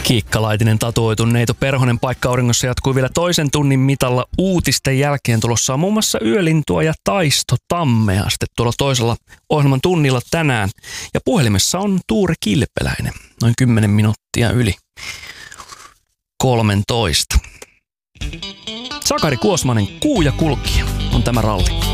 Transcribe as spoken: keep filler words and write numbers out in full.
Kiikka Laitinen tatuoitu Neito Perhonen paikka auringossa jatkuu vielä toisen tunnin mitalla. Uutisten jälkeen tulossa on muun muassa Yölintua ja Taisto Tammea sitten tuolla toisella ohjelman tunnilla tänään. Ja puhelimessa on Tuure Kilpeläinen, noin kymmenen minuuttia yli kolmentoista. Sakari Kuosmanen, Kuu ja kulkija on tämä ralli.